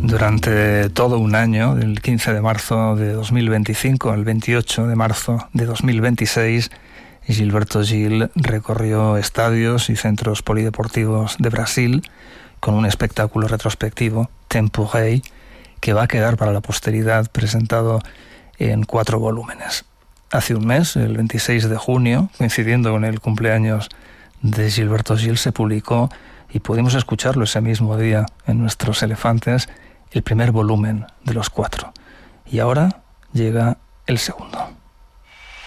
Durante todo un año, del 15 de marzo de 2025 al 28 de marzo de 2026, Gilberto Gil recorrió estadios y centros polideportivos de Brasil con un espectáculo retrospectivo, Tempo Rei, que va a quedar para la posteridad, presentado en 4 volúmenes. Hace un mes, el 26 de junio, coincidiendo con el cumpleaños de Gilberto Gil, se publicó, y pudimos escucharlo ese mismo día en Nuestros Elefantes, el primer volumen de los 4. Y ahora llega el segundo.